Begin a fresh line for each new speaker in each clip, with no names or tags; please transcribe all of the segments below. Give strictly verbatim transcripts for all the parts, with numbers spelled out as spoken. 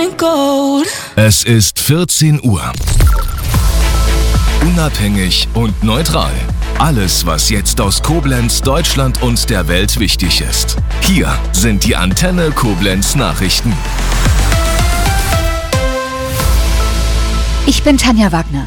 Es ist vierzehn Uhr. Unabhängig und neutral. Alles, was jetzt aus Koblenz, Deutschland und der Welt wichtig ist. Hier sind die Antenne Koblenz Nachrichten.
Ich bin Tanja Wagner.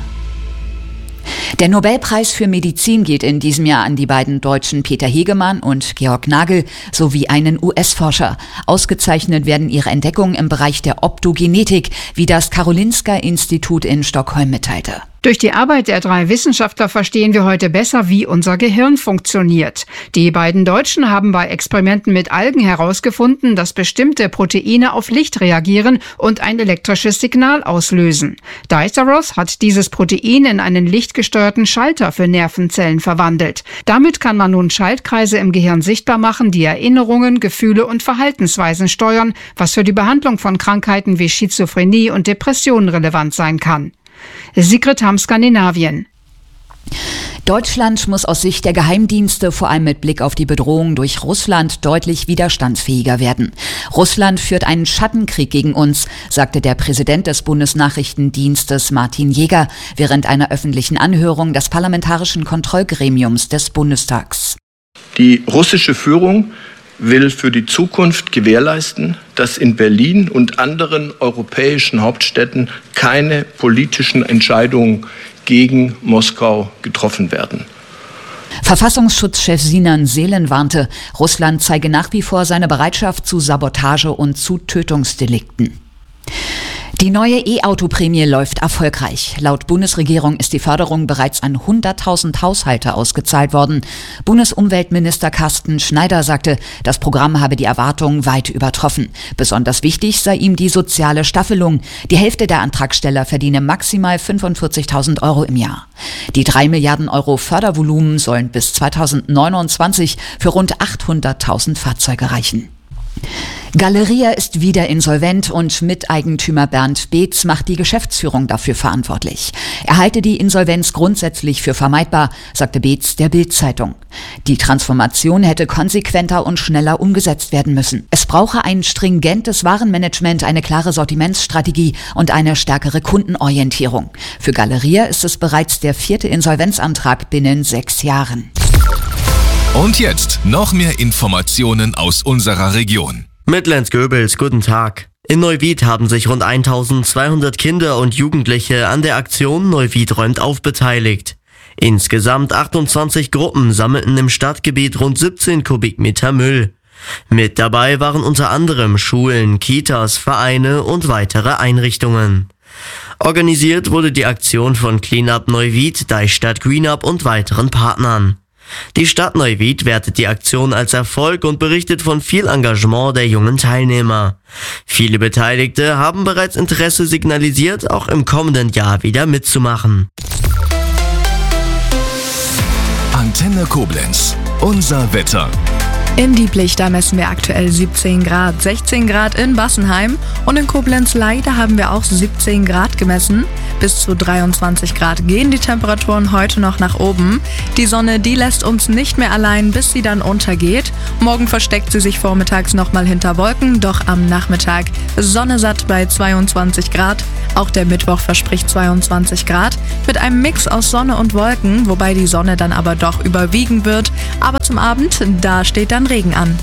Der Nobelpreis für Medizin geht in diesem Jahr an die beiden Deutschen Peter Hegemann und Georg Nagel sowie einen U S-Forscher. Ausgezeichnet werden ihre Entdeckungen im Bereich der Optogenetik, wie das Karolinska-Institut in Stockholm mitteilte.
Durch die Arbeit der drei Wissenschaftler verstehen wir heute besser, wie unser Gehirn funktioniert. Die beiden Deutschen haben bei Experimenten mit Algen herausgefunden, dass bestimmte Proteine auf Licht reagieren und ein elektrisches Signal auslösen. Diceros hat dieses Protein in einen lichtgesteuerten Schalter für Nervenzellen verwandelt. Damit kann man nun Schaltkreise im Gehirn sichtbar machen, die Erinnerungen, Gefühle und Verhaltensweisen steuern, was für die Behandlung von Krankheiten wie Schizophrenie und Depressionen relevant sein kann. Sigrid Hamm, Skandinavien.
Deutschland muss aus Sicht der Geheimdienste vor allem mit Blick auf die Bedrohung durch Russland deutlich widerstandsfähiger werden. Russland führt einen Schattenkrieg gegen uns, sagte der Präsident des Bundesnachrichtendienstes Martin Jäger während einer öffentlichen Anhörung des Parlamentarischen Kontrollgremiums des Bundestags.
Die russische Führung will für die Zukunft gewährleisten, dass in Berlin und anderen europäischen Hauptstädten keine politischen Entscheidungen gegen Moskau getroffen werden.
Verfassungsschutzchef Sinan Seelen warnte, Russland zeige nach wie vor seine Bereitschaft zu Sabotage und zu Tötungsdelikten. Die neue E-Auto-Prämie läuft erfolgreich. Laut Bundesregierung ist die Förderung bereits an hunderttausend Haushalte ausgezahlt worden. Bundesumweltminister Carsten Schneider sagte, das Programm habe die Erwartungen weit übertroffen. Besonders wichtig sei ihm die soziale Staffelung. Die Hälfte der Antragsteller verdiene maximal fünfundvierzigtausend Euro im Jahr. Die drei Milliarden Euro Fördervolumen sollen bis zweitausendneunundzwanzig für rund achthunderttausend Fahrzeuge reichen. Galeria ist wieder insolvent und Miteigentümer Bernd Beetz macht die Geschäftsführung dafür verantwortlich. Er halte die Insolvenz grundsätzlich für vermeidbar, sagte Beetz der Bild-Zeitung. Die Transformation hätte konsequenter und schneller umgesetzt werden müssen. Es brauche ein stringentes Warenmanagement, eine klare Sortimentsstrategie und eine stärkere Kundenorientierung. Für Galeria ist es bereits der vierte Insolvenzantrag binnen sechs Jahren.
Und jetzt noch mehr Informationen aus unserer Region.
Mittellenz-Göbels, guten Tag. In Neuwied haben sich rund eintausendzweihundert Kinder und Jugendliche an der Aktion Neuwied räumt auf beteiligt. Insgesamt achtundzwanzig Gruppen sammelten im Stadtgebiet rund siebzehn Kubikmeter Müll. Mit dabei waren unter anderem Schulen, Kitas, Vereine und weitere Einrichtungen. Organisiert wurde die Aktion von Cleanup Neuwied, Deichstadt Greenup und weiteren Partnern. Die Stadt Neuwied wertet die Aktion als Erfolg und berichtet von viel Engagement der jungen Teilnehmer. Viele Beteiligte haben bereits Interesse signalisiert, auch im kommenden Jahr wieder mitzumachen.
Antenne Koblenz, unser Wetter.
In Dieblicht, da messen wir aktuell siebzehn Grad, sechzehn Grad in Bassenheim und in Koblenz-Leih haben wir auch siebzehn Grad gemessen. Bis zu dreiundzwanzig Grad gehen die Temperaturen heute noch nach oben. Die Sonne, die lässt uns nicht mehr allein, bis sie dann untergeht. Morgen versteckt sie sich vormittags nochmal hinter Wolken, doch am Nachmittag Sonne satt bei zweiundzwanzig Grad. Auch der Mittwoch verspricht zweiundzwanzig Grad mit einem Mix aus Sonne und Wolken, wobei die Sonne dann aber doch überwiegen wird. Aber zum Abend, da steht dann Regen an.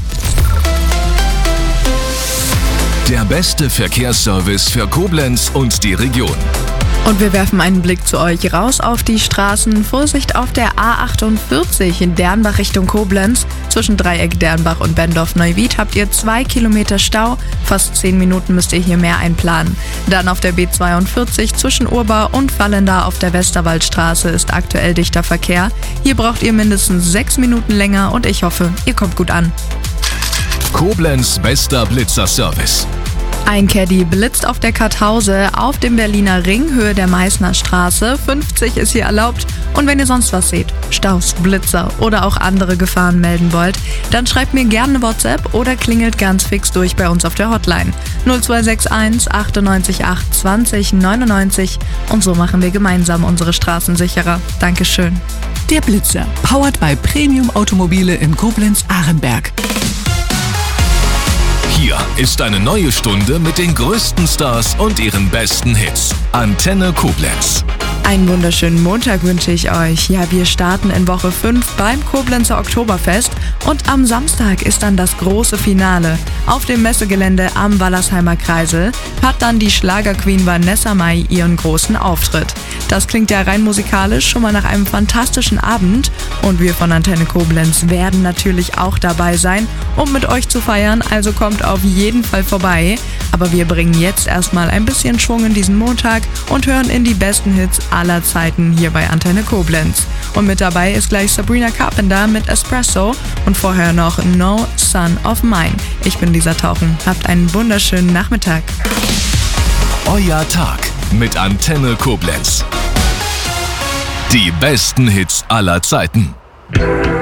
Der beste Verkehrsservice für Koblenz und die Region.
Und wir werfen einen Blick zu euch raus auf die Straßen. Vorsicht auf der A achtundvierzig in Dernbach Richtung Koblenz. Zwischen Dreieck Dernbach und Bendorf-Neuwied habt ihr zwei Kilometer Stau. Fast zehn Minuten müsst ihr hier mehr einplanen. Dann auf der B zweiundvierzig zwischen Urbau und Vallendar auf der Westerwaldstraße ist aktuell dichter Verkehr. Hier braucht ihr mindestens sechs Minuten länger und ich hoffe, ihr kommt gut an.
Koblenz bester Blitzerservice.
Ein Caddy blitzt auf der Karthause auf dem Berliner Ring, Höhe der Meißner Straße. fünfzig ist hier erlaubt. Und wenn ihr sonst was seht, Staus, Blitzer oder auch andere Gefahren melden wollt, dann schreibt mir gerne eine WhatsApp oder klingelt ganz fix durch bei uns auf der Hotline null zwei sechs eins achtundneunzig acht zwanzig neunundneunzig. Und so machen wir gemeinsam unsere Straßen sicherer. Dankeschön.
Der Blitzer, powered by Premium Automobile in Koblenz-Arenberg.
Hier ist eine neue Stunde mit den größten Stars und ihren besten Hits. Antenne Koblenz.
Einen wunderschönen Montag wünsche ich euch. Ja, wir starten in Woche fünf beim Koblenzer Oktoberfest und am Samstag ist dann das große Finale. Auf dem Messegelände am Wallersheimer Kreisel hat dann die Schlagerqueen Vanessa Mai ihren großen Auftritt. Das klingt ja rein musikalisch schon mal nach einem fantastischen Abend und wir von Antenne Koblenz werden natürlich auch dabei sein, um mit euch zu feiern, also kommt auf jeden Fall vorbei. Aber wir bringen jetzt erstmal ein bisschen Schwung in diesen Montag und hören in die besten Hits aller Zeiten hier bei Antenne Koblenz. Und mit dabei ist gleich Sabrina Carpenter mit Espresso und vorher noch No Son of Mine. Ich bin Lisa Tauchen. Habt einen wunderschönen Nachmittag.
Euer Tag mit Antenne Koblenz. Die besten Hits aller Zeiten.